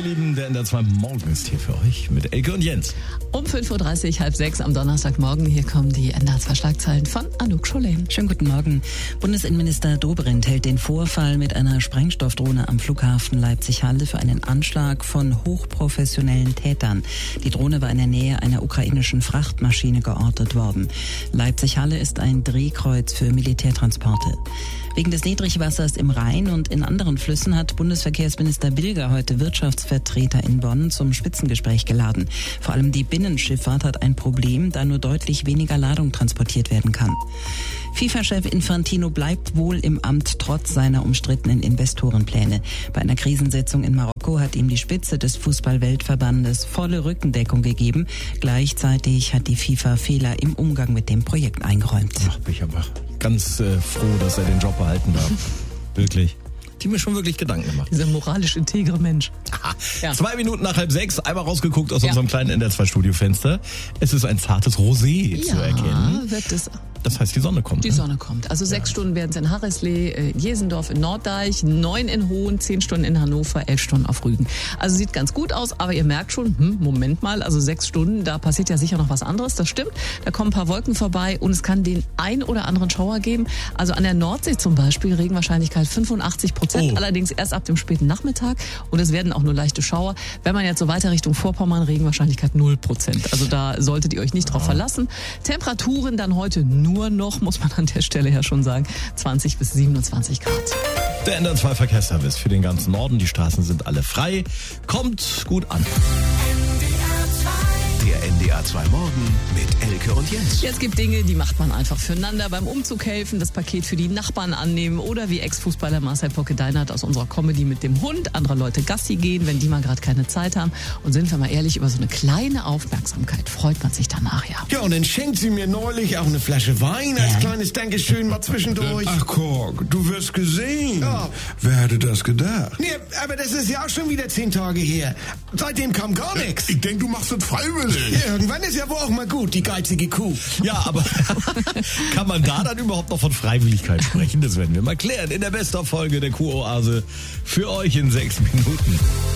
Lieben, der NDR 2 Morgen ist hier für euch mit Elke und Jens. Um 5.30 Uhr, halb 6 am Donnerstagmorgen. Hier kommen die NDR 2 Schlagzeilen von Anouk Scholen. Schönen guten Morgen. Bundesinnenminister Dobrindt hält den Vorfall mit einer Sprengstoffdrohne am Flughafen Leipzig-Halle für einen Anschlag von hochprofessionellen Tätern. Die Drohne war in der Nähe einer ukrainischen Frachtmaschine geortet worden. Leipzig-Halle ist ein Drehkreuz für Militärtransporte. Wegen des Niedrigwassers im Rhein und in anderen Flüssen hat Bundesverkehrsminister Bilger heute Wirtschaftsvertreter in Bonn zum Spitzengespräch geladen. Vor allem die Binnenschifffahrt hat ein Problem, da nur deutlich weniger Ladung transportiert werden kann. FIFA-Chef Infantino bleibt wohl im Amt trotz seiner umstrittenen Investorenpläne. Bei einer Krisensitzung in Marokko hat ihm die Spitze des Fußball-Weltverbandes volle Rückendeckung gegeben. Gleichzeitig hat die FIFA Fehler im Umgang mit dem Projekt eingeräumt. Ach, bin ich aber ganz froh, dass er den Job behalten darf. Wirklich. Die mir schon wirklich Gedanken gemacht. Dieser moralisch integre Mensch. Aha. Ja. 2 Minuten nach 5:30, einmal rausgeguckt aus unserem kleinen NDR 2 Studiofenster. Es ist ein zartes Rosé zu erkennen. Wird es. Das heißt, die Sonne kommt. Die Sonne kommt. Also 6 Stunden werden es in Harrisley, in Jesendorf, in Norddeich, 9 in Hohn, 10 Stunden in Hannover, 11 Stunden auf Rügen. Also sieht ganz gut aus, aber ihr merkt schon, Moment mal, also 6 Stunden, da passiert ja sicher noch was anderes, das stimmt. Da kommen ein paar Wolken vorbei und es kann den ein oder anderen Schauer geben. Also an der Nordsee zum Beispiel, Regenwahrscheinlichkeit 85%, allerdings erst ab dem späten Nachmittag und es werden auch nur leichte Schauer. Wenn man jetzt so weiter Richtung Vorpommern, Regenwahrscheinlichkeit 0%. Also da solltet ihr euch nicht drauf verlassen. Temperaturen dann heute nur noch, muss man an der Stelle ja schon sagen, 20 bis 27 Grad. Der NDR 2 Verkehrsservice für den ganzen Norden. Die Straßen sind alle frei. Kommt gut an. Der NDR 2 Morgen mit Elke und Jens. Jetzt gibt Dinge, die macht man einfach füreinander. Beim Umzug helfen, das Paket für die Nachbarn annehmen oder wie Ex-Fußballer Marcel Pocke-Deinert aus unserer Comedy mit dem Hund, andere Leute Gassi gehen, wenn die mal gerade keine Zeit haben. Und sind wir mal ehrlich, über so eine kleine Aufmerksamkeit freut man sich danach ja. Ja, und dann schenkt sie mir neulich auch eine Flasche Wein als kleines Dankeschön mal zwischendurch. Ach, Kork, du wirst gesehen. Ja. Wer hätte das gedacht? Nee, aber das ist ja auch schon wieder 10 Tage her. Seitdem kam gar nichts. Ich denk, du machst das freiwillig. Ja, irgendwann ist ja wohl auch mal gut, die geizige Kuh. Ja, aber kann man da dann überhaupt noch von Freiwilligkeit sprechen? Das werden wir mal klären in der Best-of-Folge der Kuh-Oase für euch in 6 Minuten.